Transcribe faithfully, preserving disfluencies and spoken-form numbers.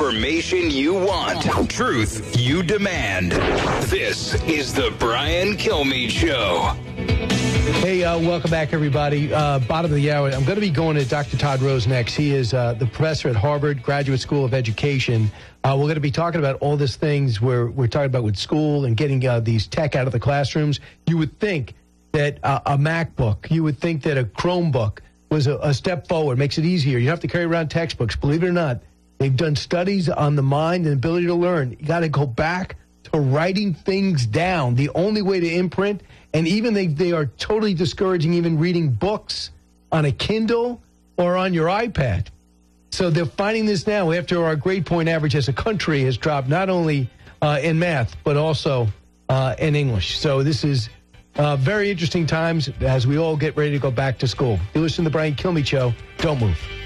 Information you want. Truth you demand. This is the Brian Kilmeade Show. Hey, uh, welcome back, everybody. Uh, bottom of the hour. I'm going to be going to Doctor Todd Rose next. He is uh, the professor at Harvard Graduate School of Education. Uh, we're going to be talking about all these things we're, we're talking about with school and getting uh, these tech out of the classrooms. You would think that uh, a MacBook, you would think that a Chromebook was a, a step forward, makes it easier. You don't have to carry around textbooks. Believe it or not, they've done studies on the mind and ability to learn. You got to go back to writing things down. The only way to imprint, and even they, they are totally discouraging even reading books on a Kindle or on your iPad. So they're finding this now after our grade point average as a country has dropped not only uh, in math, but also uh, in English. So this is uh, very interesting times as we all get ready to go back to school. You listen to the Brian Kilmeade Show. Don't move.